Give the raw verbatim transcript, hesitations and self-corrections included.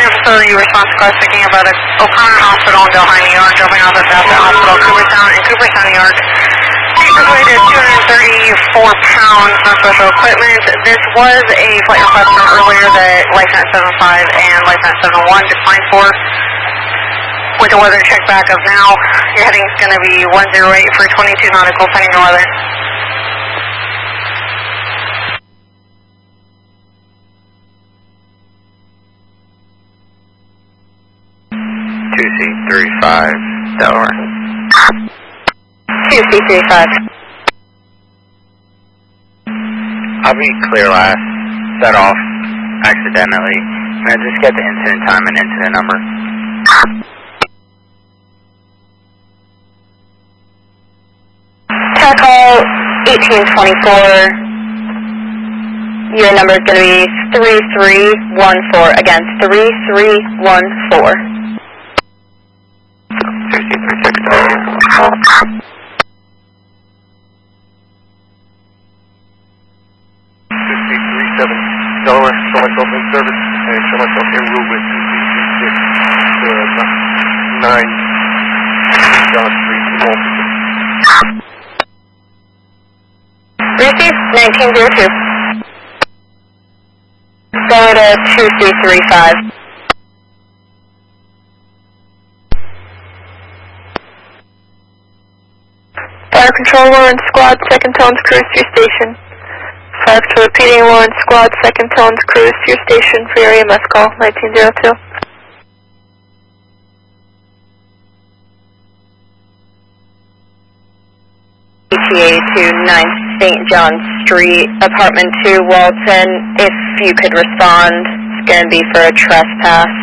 Unit facility response request speaking about a O'Connor Hospital in Delhi, New York, dropping off at Bassett Hospital, Cooperstown, in Cooperstown, New York. Patient weighted two hundred thirty-four pounds, no special equipment. This was a flight request from earlier that LifeNet seven five and LifeNet seven one declined for. With the weather check back of now, your heading is going to be one zero eight for twenty-two nautical, pending the weather. two C three five, Delaware. two C three five. I'll be clear last, set off accidentally. May I just get the incident time and incident number? Tackle eighteen twenty-four. Your number is going to be three three one four. Again, three three one four. two C three six, Delaware. two C three seven, Delaware, show myself in service, and show myself en route with two C three six to nine John Street, Walton. Receive nineteen oh two. Go to two C three five. Fire Control Warren Squad, second tones, cruise to your station. five to repeating Warren Squad, second tones, cruise to your station for your E M S call, nineteen oh two. E T A to nine Saint John Street, apartment two, Walton. If you could respond, it's going to be for a trespass.